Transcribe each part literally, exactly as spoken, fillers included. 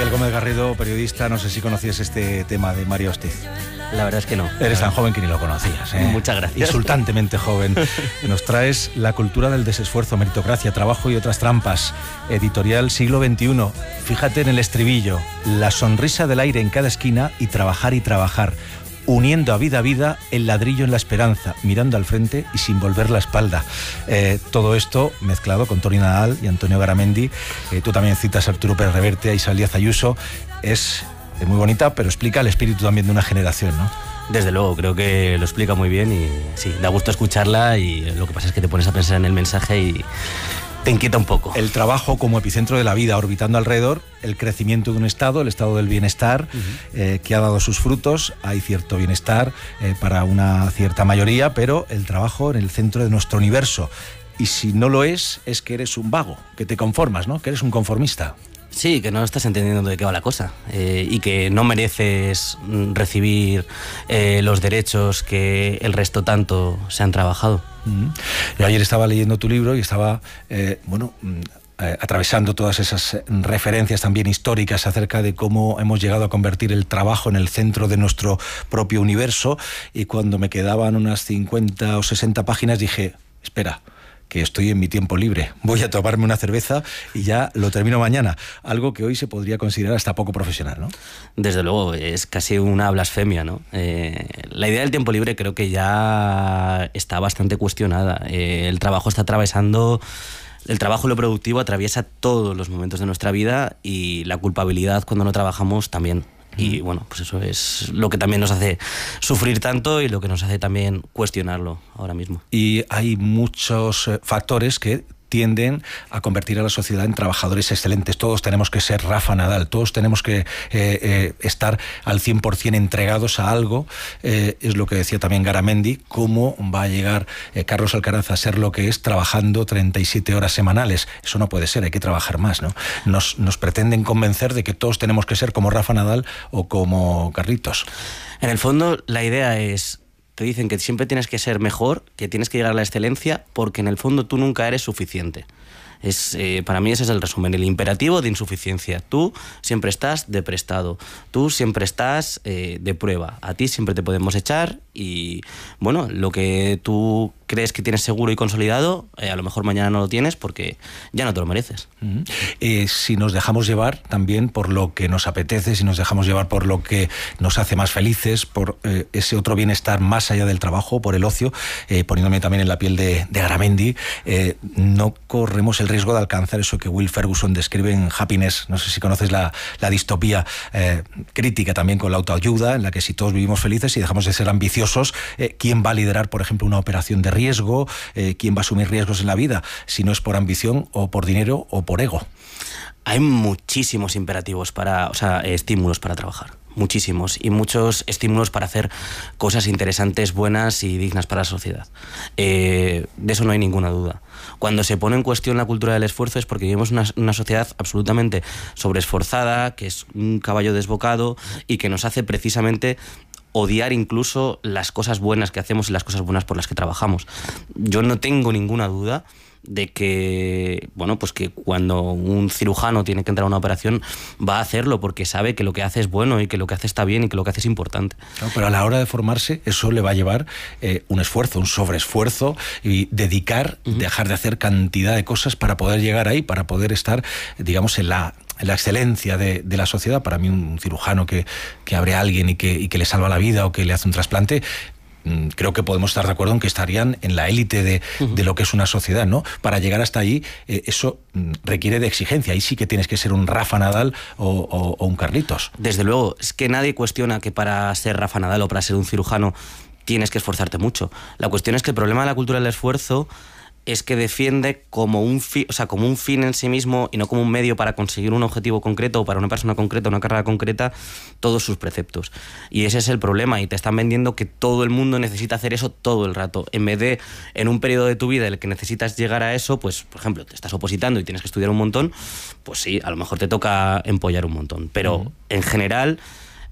Javier Gómez Garrido, periodista, no sé si conocías este tema de Mario Hostiz. La verdad es que no. Eres tan joven que ni lo conocías, ¿eh? Muchas gracias. Insultantemente joven. Nos traes La cultura del desesfuerzo, meritocracia, trabajo y otras trampas. Editorial Siglo veintiuno. Fíjate en el estribillo. La sonrisa del aire en cada esquina y trabajar y trabajar. Uniendo a vida a vida el ladrillo en la esperanza, mirando al frente y sin volver la espalda. Eh, todo esto mezclado con Toni Nadal y Antonio Garamendi. Eh, tú también citas a Arturo Pérez Reverte, a Isabel Díaz Ayuso. Es, es muy bonita, pero explica el espíritu también de una generación, ¿no? Desde luego, creo que lo explica muy bien y sí, da gusto escucharla, y lo que pasa es que te pones a pensar en el mensaje y te inquieta un poco. El trabajo como epicentro de la vida, orbitando alrededor, el crecimiento de un estado, el estado del bienestar, uh-huh. eh, que ha dado sus frutos. Hay cierto bienestar eh, para una cierta mayoría, pero el trabajo en el centro de nuestro universo. Y si no lo es, es que eres un vago, que te conformas, ¿no? Que eres un conformista. Sí, que no estás entendiendo de qué va la cosa, eh, y que no mereces recibir eh, los derechos que el resto tanto se han trabajado. Uh-huh. Yo ayer estaba leyendo tu libro y estaba, eh, bueno... Eh, atravesando todas esas referencias también históricas acerca de cómo hemos llegado a convertir el trabajo en el centro de nuestro propio universo, y cuando me quedaban unas cincuenta o sesenta páginas dije, espera, que estoy en mi tiempo libre, voy a tomarme una cerveza y ya lo termino mañana, algo que hoy se podría considerar hasta poco profesional, ¿no? Desde luego, es casi una blasfemia, ¿no? Eh, la idea del tiempo libre creo que ya está bastante cuestionada. Eh, el trabajo está atravesando... El trabajo y lo productivo atraviesa todos los momentos de nuestra vida, y la culpabilidad cuando no trabajamos también. Y bueno, pues eso es lo que también nos hace sufrir tanto y lo que nos hace también cuestionarlo ahora mismo. Y hay muchos eh, factores que tienden a convertir a la sociedad en trabajadores excelentes. Todos tenemos que ser Rafa Nadal, todos tenemos que eh, eh, estar al cien por ciento entregados a algo. Eh, es lo que decía también Garamendi, cómo va a llegar eh, Carlos Alcaraz a ser lo que es trabajando treinta y siete horas semanales. Eso no puede ser, hay que trabajar más, ¿no? Nos, nos pretenden convencer de que todos tenemos que ser como Rafa Nadal o como Carlitos. En el fondo, la idea es... Te dicen que siempre tienes que ser mejor, que tienes que llegar a la excelencia, porque en el fondo tú nunca eres suficiente. Es, eh, para mí ese es el resumen, el imperativo de insuficiencia. Tú siempre estás de prestado, tú siempre estás eh, de prueba, a ti siempre te podemos echar, y bueno, lo que tú crees que tienes seguro y consolidado, eh, a lo mejor mañana no lo tienes porque ya no te lo mereces. Uh-huh. Eh, si nos dejamos llevar también por lo que nos apetece, si nos dejamos llevar por lo que nos hace más felices, por eh, ese otro bienestar más allá del trabajo, por el ocio, eh, poniéndome también en la piel de, de Garamendi, eh, no corremos el riesgo de alcanzar eso que Will Ferguson describe en Happiness. No sé si conoces la, la distopía eh, crítica también con la autoayuda, en la que si todos vivimos felices y dejamos de ser ambiciosos, eh, ¿quién va a liderar, por ejemplo, una operación de riesgo? Eh, ¿Quién va a asumir riesgos en la vida? Si no es por ambición o por dinero o por ego. Hay muchísimos imperativos para, o sea, estímulos para trabajar. Muchísimos, y muchos estímulos para hacer cosas interesantes, buenas y dignas para la sociedad. Eh, de eso no hay ninguna duda. Cuando se pone en cuestión la cultura del esfuerzo es porque vivimos una, una sociedad absolutamente sobreesforzada, que es un caballo desbocado y que nos hace precisamente odiar incluso las cosas buenas que hacemos y las cosas buenas por las que trabajamos. Yo no tengo ninguna duda de que, bueno, pues que cuando un cirujano tiene que entrar a una operación va a hacerlo porque sabe que lo que hace es bueno y que lo que hace está bien y que lo que hace es importante. No, pero a la hora de formarse eso le va a llevar eh, un esfuerzo, un sobreesfuerzo, y dedicar, uh-huh. dejar de hacer cantidad de cosas para poder llegar ahí, para poder estar, digamos, en la... la excelencia de, de la sociedad. Para mí un cirujano que, que abre a alguien y que, y que le salva la vida o que le hace un trasplante, creo que podemos estar de acuerdo en que estarían en la élite de, uh-huh. de lo que es una sociedad, ¿no? Para llegar hasta allí, eh, eso requiere de exigencia. Ahí sí que tienes que ser un Rafa Nadal o, o, o un Carlitos. Desde luego, es que nadie cuestiona que para ser Rafa Nadal o para ser un cirujano tienes que esforzarte mucho. La cuestión es que el problema de la cultura del esfuerzo es que defiende como un, fi, o sea, como un fin en sí mismo y no como un medio para conseguir un objetivo concreto o para una persona concreta, una carrera concreta, todos sus preceptos. Y ese es el problema, y te están vendiendo que todo el mundo necesita hacer eso todo el rato. En vez de, en un periodo de tu vida en el que necesitas llegar a eso, pues, por ejemplo, te estás opositando y tienes que estudiar un montón, pues sí, a lo mejor te toca empollar un montón. Pero, uh-huh. en general,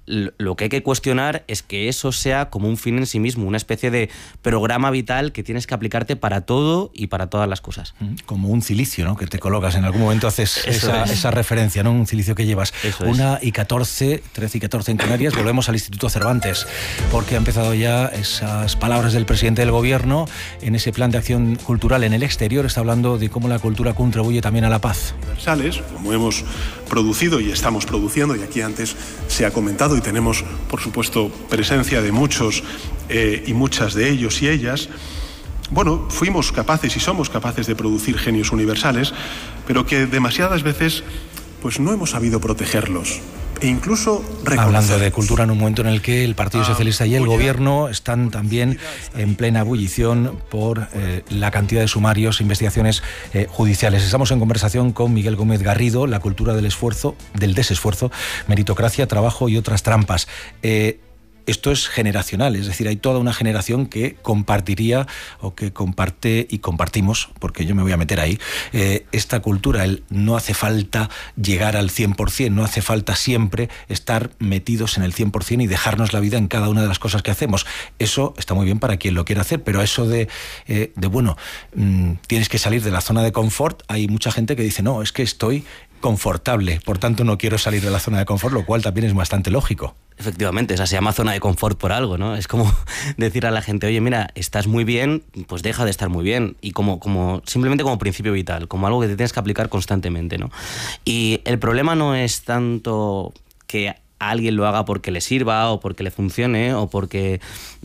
lo que hay que cuestionar es que eso sea como un fin en sí mismo, una especie de programa vital que tienes que aplicarte para todo y para todas las cosas. Como un cilicio, ¿no? Que te colocas, en algún momento haces esa, esa referencia, ¿no? Un cilicio que llevas. Eso Una es. y catorce, trece y catorce en Canarias, volvemos al Instituto Cervantes, porque ha empezado ya esas palabras del presidente del gobierno en ese plan de acción cultural en el exterior. Está hablando de cómo la cultura contribuye también a la paz. Universales, como hemos producido y estamos produciendo, y aquí antes se ha comentado, y tenemos, por supuesto, presencia de muchos eh, y muchas de ellos y ellas. Bueno, fuimos capaces y somos capaces de producir genios universales, pero que demasiadas veces pues no hemos sabido protegerlos e incluso reconocerlos. Hablando de cultura en un momento en el que el Partido Socialista y el Gobierno están también en plena ebullición por eh, la cantidad de sumarios, investigaciones eh, judiciales. Estamos en conversación con Miguel Gómez Garrido, la cultura del esfuerzo, del desesfuerzo, meritocracia, trabajo y otras trampas. Eh, Esto es generacional, es decir, hay toda una generación que compartiría o que comparte y compartimos, porque yo me voy a meter ahí, eh, esta cultura. El no hace falta llegar al cien por cien, no hace falta siempre estar metidos en el cien por cien y dejarnos la vida en cada una de las cosas que hacemos. Eso está muy bien para quien lo quiera hacer, pero eso de, eh, de bueno, mmm, tienes que salir de la zona de confort, hay mucha gente que dice, no, es que estoy confortable, por tanto no quiero salir de la zona de confort, lo cual también es bastante lógico. Efectivamente, o sea, se llama zona de confort por algo, ¿no? Es como decir a la gente, oye, mira, estás muy bien, pues deja de estar muy bien. Y como, como simplemente como principio vital, como algo que te tienes que aplicar constantemente, ¿no? Y el problema no es tanto que alguien lo haga porque le sirva o porque le funcione o porque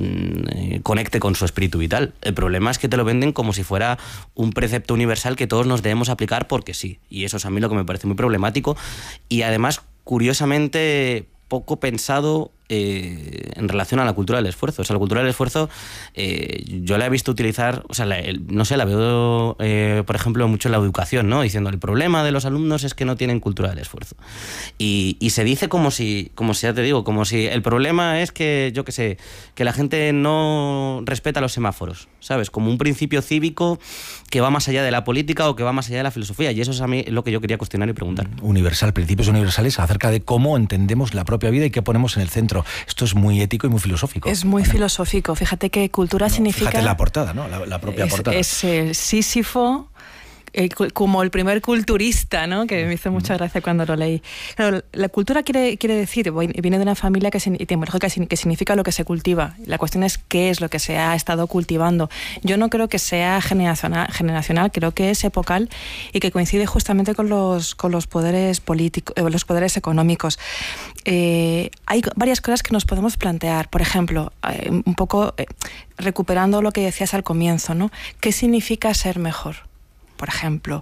mmm, conecte con su espíritu vital. El problema es que te lo venden como si fuera un precepto universal que todos nos debemos aplicar porque sí. Y eso es a mí lo que me parece muy problemático. Y además, curiosamente, poco pensado eh, en relación a la cultura del esfuerzo. O sea, la cultura del esfuerzo eh, yo la he visto utilizar, o sea, la, el, no sé, la veo, eh, por ejemplo, mucho en la educación, ¿no? Diciendo, el problema de los alumnos es que no tienen cultura del esfuerzo. Y, y se dice como si, como si, ya te digo, como si el problema es que, yo qué sé, que la gente no respeta los semáforos, ¿sabes? Como un principio cívico que va más allá de la política o que va más allá de la filosofía. Y eso es a mí lo que yo quería cuestionar y preguntar. Universal, principios universales acerca de cómo entendemos la propia vida y qué ponemos en el centro. Esto es muy ético y muy filosófico. Es muy bueno, filosófico. Fíjate que cultura no, significa... Fíjate la portada, ¿no? La, la propia es, portada. Es el Sísifo, eh, como el primer culturista, ¿no? Que me hizo mucha gracia cuando lo leí. Claro, la cultura quiere, quiere decir, viene de una familia que, etimológica que significa lo que se cultiva. La cuestión es qué es lo que se ha estado cultivando. Yo no creo que sea generacional, generacional creo que es epocal y que coincide justamente con los, con los poderes políticos, eh, los poderes económicos. Eh, hay varias cosas que nos podemos plantear. Por ejemplo, eh, un poco eh, recuperando lo que decías al comienzo, ¿no? ¿Qué significa ser mejor? Por ejemplo,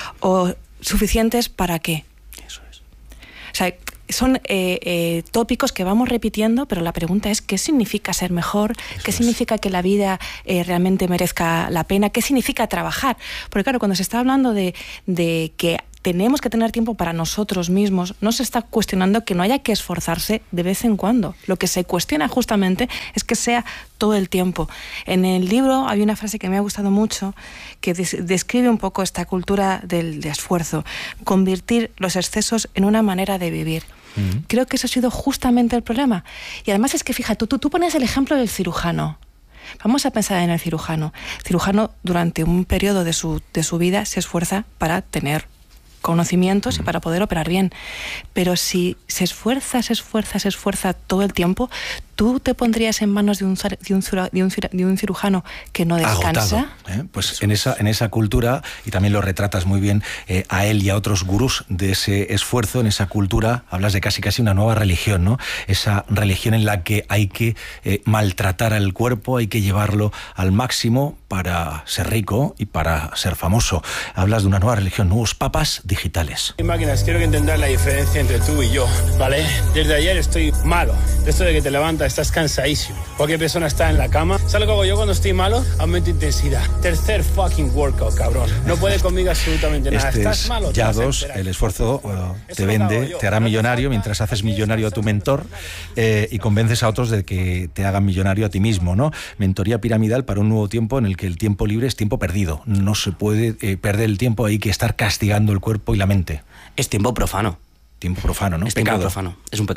o suficientes para qué. Eso es. O sea, son eh, eh, tópicos que vamos repitiendo, pero la pregunta es ¿qué significa ser mejor? Eso ¿Qué es. significa que la vida eh, realmente merezca la pena? ¿Qué significa trabajar? Porque claro, cuando se está hablando de, de que tenemos que tener tiempo para nosotros mismos, no se está cuestionando que no haya que esforzarse de vez en cuando. Lo que se cuestiona justamente es que sea todo el tiempo. En el libro hay una frase que me ha gustado mucho que des- describe un poco esta cultura del de esfuerzo, convertir los excesos en una manera de vivir. Uh-huh. Creo que eso ha sido justamente el problema. Y además es que, fíjate, tú, tú pones el ejemplo del cirujano. Vamos a pensar en el cirujano. El cirujano durante un periodo de su, de su vida se esfuerza para tener conocimientos y para poder operar bien. Pero si se esfuerza, se esfuerza, se esfuerza todo el tiempo, ¿tú te pondrías en manos de un, de un, de un, de un cirujano que no descansa? Agotado, ¿eh? Pues en esa, en esa cultura, y también lo retratas muy bien eh, a él y a otros gurús de ese esfuerzo, en esa cultura, hablas de casi casi una nueva religión, ¿no? Esa religión en la que hay que eh, maltratar al cuerpo, hay que llevarlo al máximo para ser rico y para ser famoso. Hablas de una nueva religión, nuevos papas digitales. Máquinas, quiero que entendáis la diferencia entre tú y yo, ¿vale? Desde ayer estoy malo. Esto de que te levantas, estás cansadísimo. Cualquier persona está en la cama. ¿Sabes lo que hago yo cuando estoy malo? Aumento intensidad. Tercer fucking workout, cabrón. No puede conmigo absolutamente nada. Este ¿Estás es malo? Ya dos, el esfuerzo uh, te vende, te hará millonario mientras haces millonario a tu mentor eh, y convences a otros de que te hagan millonario a ti mismo, ¿no? Mentoría piramidal para un nuevo tiempo en el que el tiempo libre es tiempo perdido. No se puede eh, perder el tiempo, hay que estar castigando el cuerpo y la mente. Es tiempo profano. Tiempo profano, ¿no? Es pecado. tiempo profano, es un pecado.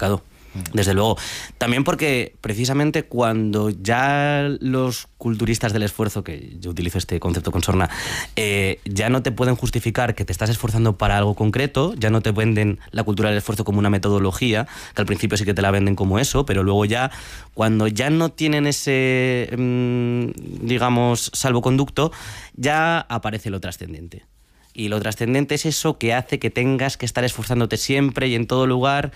Desde luego. También porque precisamente cuando ya los culturistas del esfuerzo, que yo utilizo este concepto con sorna, eh, ya no te pueden justificar que te estás esforzando para algo concreto, ya no te venden la cultura del esfuerzo como una metodología, que al principio sí que te la venden como eso, pero luego ya, cuando ya no tienen ese, mmm, digamos, salvoconducto, ya aparece lo trascendente. Y lo trascendente es eso que hace que tengas que estar esforzándote siempre y en todo lugar,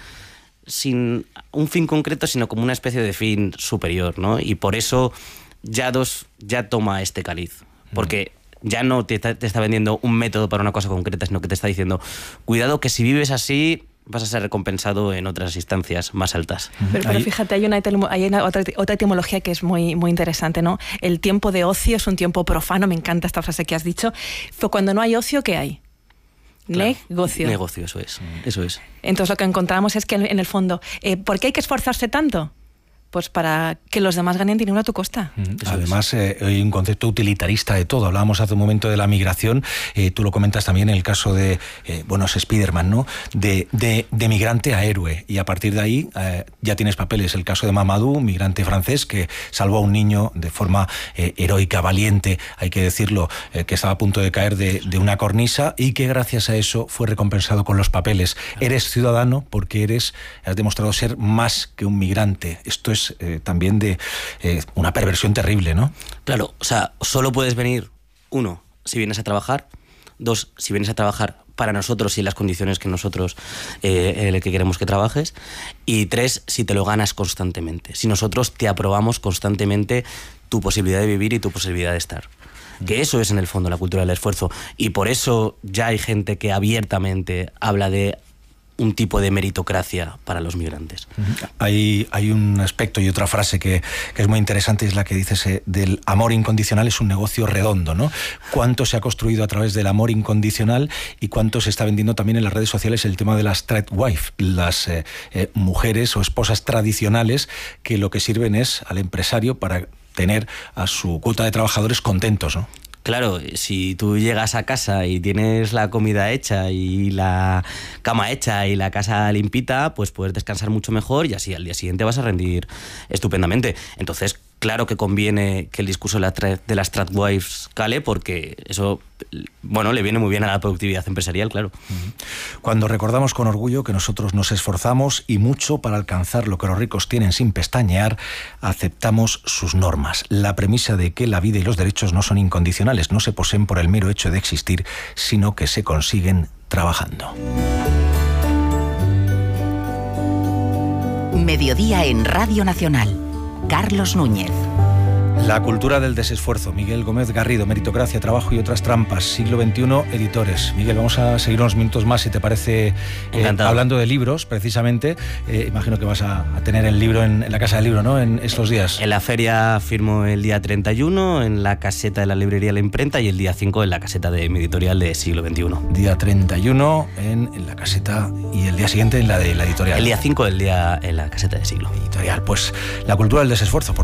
sin un fin concreto, sino como una especie de fin superior, ¿no? Y por eso Yados ya toma este caliz, porque ya no te está, te está vendiendo un método para una cosa concreta, sino que te está diciendo, cuidado que si vives así vas a ser recompensado en otras instancias más altas. Pero, pero fíjate, hay una, hay una otra, otra etimología que es muy, muy interesante, ¿no? El tiempo de ocio es un tiempo profano, me encanta esta frase que has dicho, pero cuando no hay ocio, ¿qué hay? Claro, negocio. Negocio, eso es, eso es. Entonces lo que encontramos es que en el fondo, eh, ¿por qué hay que esforzarse tanto? Pues para que los demás ganen dinero a tu costa. Mm, Además, eh, hay un concepto utilitarista de todo. Hablábamos hace un momento de la migración, eh, tú lo comentas también en el caso de, eh, bueno, es Spiderman, ¿no? De, de, de migrante a héroe. Y a partir de ahí eh, ya tienes papeles. El caso de Mamadou, migrante francés, que salvó a un niño de forma eh, heroica, valiente, hay que decirlo, eh, que estaba a punto de caer de, de una cornisa y que gracias a eso fue recompensado con los papeles. Claro. Eres ciudadano porque eres, has demostrado ser más que un migrante. Esto es Eh, también de eh, una perversión terrible, ¿no? Claro, o sea, solo puedes venir, uno, si vienes a trabajar, dos, si vienes a trabajar para nosotros y en las condiciones que nosotros eh, en el que queremos que trabajes, y tres, si te lo ganas constantemente, si nosotros te aprobamos constantemente tu posibilidad de vivir y tu posibilidad de estar. Que eso es en el fondo la cultura del esfuerzo, y por eso ya hay gente que abiertamente habla de un tipo de meritocracia para los migrantes. Hay, hay un aspecto y otra frase que, que es muy interesante, es la que dices eh, del amor incondicional es un negocio redondo, ¿no? ¿Cuánto se ha construido a través del amor incondicional y cuánto se está vendiendo también en las redes sociales el tema de las trad wife, las eh, eh, mujeres o esposas tradicionales que lo que sirven es al empresario para tener a su cuota de trabajadores contentos, ¿no? Claro, si tú llegas a casa y tienes la comida hecha y la cama hecha y la casa limpita, pues puedes descansar mucho mejor y así al día siguiente vas a rendir estupendamente. Entonces, claro que conviene que el discurso de las tradwives cale, porque eso, bueno, le viene muy bien a la productividad empresarial, claro. Cuando recordamos con orgullo que nosotros nos esforzamos y mucho para alcanzar lo que los ricos tienen sin pestañear, aceptamos sus normas. La premisa de que la vida y los derechos no son incondicionales, no se poseen por el mero hecho de existir, sino que se consiguen trabajando. Mediodía en Radio Nacional. Carlos Núñez. La cultura del desesfuerzo. Miguel Gómez Garrido, Meritocracia, Trabajo y otras trampas. Siglo veintiuno, editores. Miguel, vamos a seguir unos minutos más, si te parece, eh, hablando de libros, precisamente. Eh, imagino que vas a, a tener el libro en, en la Casa del Libro, ¿no?, en estos días. En la feria firmo el día treinta y uno, en la caseta de la librería La Imprenta, y el día cinco en la caseta de mi editorial de Siglo veintiuno. Día treinta y uno en, en la caseta y el día siguiente en la de la editorial. El día cinco el día en la caseta de Siglo. Editorial. Pues la cultura del desesfuerzo.